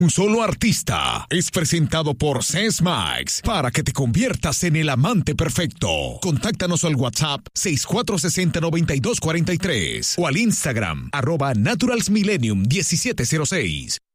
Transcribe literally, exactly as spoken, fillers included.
Un solo artista es presentado por Sesmax para que te conviertas en el amante perfecto. Contáctanos al WhatsApp seis cuatro seis cero, nueve dos cuatro tres o al Instagram arroba naturalsmillenium diecisiete cero seis.